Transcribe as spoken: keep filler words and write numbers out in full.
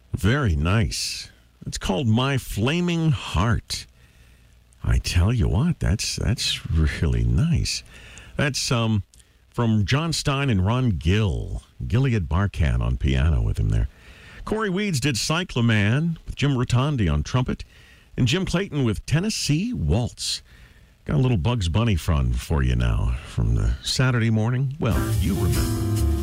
Very nice. It's called My Flaming Heart. I tell you what, that's that's really nice. That's um from John Stein and Ron Gill. Gilead Barkan on piano with him there. Corey Weeds did Cyclaman with Jim Rotondi on trumpet. And Jim Clayton with Tennessee Waltz. Got a little Bugs Bunny fun for you now from the Saturday morning. Well, you remember.